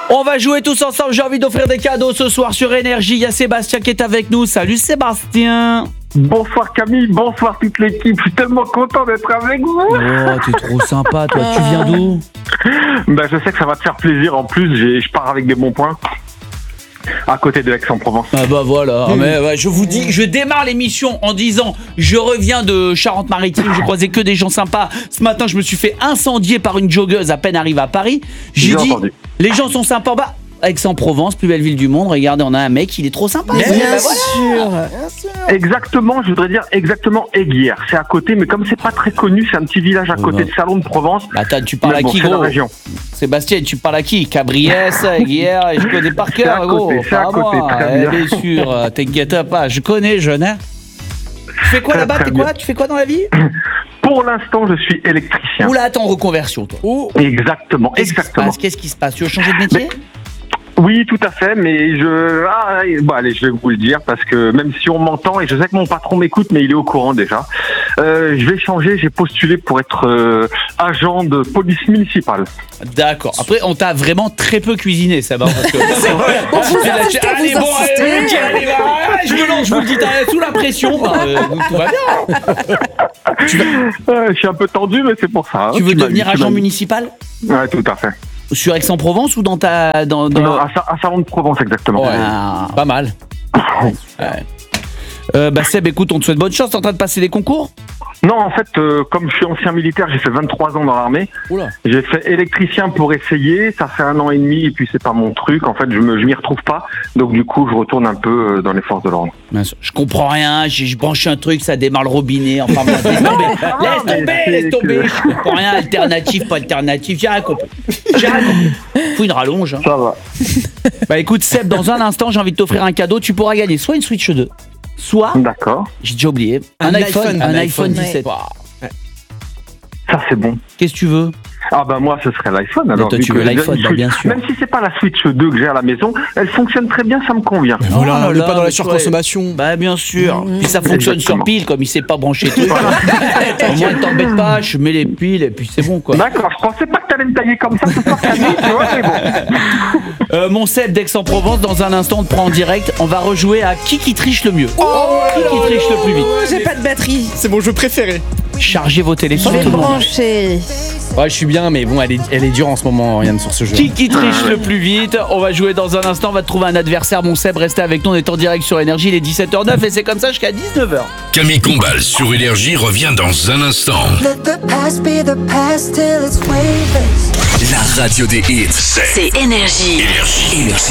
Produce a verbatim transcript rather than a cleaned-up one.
On va jouer tous ensemble, j'ai envie d'offrir des cadeaux ce soir sur Énergie. Il y a Sébastien qui est avec nous. Salut Sébastien. Bonsoir Camille, bonsoir toute l'équipe. Je suis tellement content d'être avec vous. Oh, t'es trop sympa, toi. Tu viens d'où? Ben, je sais que ça va te faire plaisir. En plus, j'ai, je pars avec des bons points. À côté de Aix-en-Provence. Ah bah voilà, mmh. mais ouais, je vous dis, je démarre l'émission en disant, je reviens de Charente-Maritime, je croisais que des gens sympas. Ce matin, je me suis fait incendier par une joggeuse à peine arrivée à Paris. J'ai, j'ai dit, entendu. Les gens sont sympas. Bah, Aix-en-Provence, plus belle ville du monde. Regardez, on a un mec, il est trop sympa. Mais bien, bah, sûr. Voilà. bien sûr. Exactement, je voudrais dire exactement Aiguière. C'est à côté, mais comme c'est pas très connu, c'est un petit village à côté de Salon de Provence. Attends, tu parles mais à bon, qui, gros région. Sébastien, tu parles à qui? Cabriès, Aiguière, je connais par cœur, gros. C'est à côté, moi. très bien. Bien sûr, t'inquiète pas, je connais, jeune. Hein. Tu fais quoi très, là-bas? Très quoi tu fais quoi dans la vie? Pour l'instant, je suis électricien. Oula, attends, reconversion, toi. Oh. Exactement, Qu'est-ce exactement. Qui Qu'est-ce qui se passe? Tu veux changer de métier? mais... Oui, tout à fait, mais je... Ah, bon, allez, je vais vous le dire, parce que même si on m'entend, et je sais que mon patron m'écoute, mais il est au courant déjà, euh, je vais changer, j'ai postulé pour être euh, agent de police municipale. D'accord. Après, on t'a vraiment très peu cuisiné, ça va, parce que... C'est vrai. Bon, vous insistez, allez, vous bon, allez, allez, allez, je me lance, je vous le dis, t'as sous la pression, bah, euh, tout va bien. Tu vas... euh, je suis un peu tendu, mais c'est pour ça. Tu hein, veux tu devenir agent municipal? Ouais, tout à fait. Sur Aix-en-Provence ou dans ta... Dans, dans non, le... à, à Salon de Provence, exactement. Ouais, ah, pas mal. Ouais. Euh, bah Seb, écoute, on te souhaite bonne chance. T'es en train de passer des concours? Non, en fait, euh, comme je suis ancien militaire, j'ai fait vingt-trois ans dans l'armée. Oula. J'ai fait électricien pour essayer. Ça fait un an et demi et puis c'est pas mon truc. En fait, je me, je m'y retrouve pas. Donc du coup, je retourne un peu dans les forces de l'ordre. Je comprends rien. J'ai, je branche un truc, ça démarre le robinet. Enfin, bon, laisse tomber, laisse tomber, laisse tomber. Que... Je comprends rien. Alternative, pas alternative. J'ai rien compris. J'ai rien compris. Faut une rallonge. Hein. Ça va. Bah écoute, Seb, dans un instant, j'ai envie de t'offrir un cadeau. Tu pourras gagner soit une Switch deux. Soit, d'accord. J'ai déjà oublié, un, un iPhone, iPhone, un, un iPhone dix-sept. Ouais. Ça c'est bon. Qu'est-ce que tu veux? Ah bah moi ce serait l'iPhone. Alors, toi tu veux l'iPhone, bah, bien sûr. Même si c'est pas la Switch deux que j'ai à la maison, elle fonctionne très bien, ça me convient. Mais voilà, oh, on n'est pas dans la surconsommation. Ouais. Bah bien sûr. Mmh. Puis ça fonctionne Exactement. Sur pile, comme il sait pas brancher tout. Au moins ne t'embête pas, je mets les piles et puis c'est bon quoi. D'accord, je pensais pas que t'allais me tailler comme ça ce soir, Camille, tu vois, c'est bon. Euh, mon Seb d'Aix-en-Provence, dans un instant on te prend en direct, on va rejouer à qui qui triche le mieux. Oh, qui qui triche le plus vite. J'ai pas de batterie. C'est mon jeu préféré. Chargez vos téléphones. Je vais brancher. Ouais, je suis bien, mais bon, elle est, elle est dure en ce moment, Yann, sur ce jeu. Qui qui triche le plus vite? On va jouer dans un instant, on va te trouver un adversaire. Mon Seb, restez avec nous, on est en direct sur Énergie, il est dix-sept heures neuf et c'est comme ça jusqu'à dix-neuf heures. Camille Combal sur Énergie revient dans un instant. La radio des hits, c'est, c'est Énergie. Énergie. Énergie.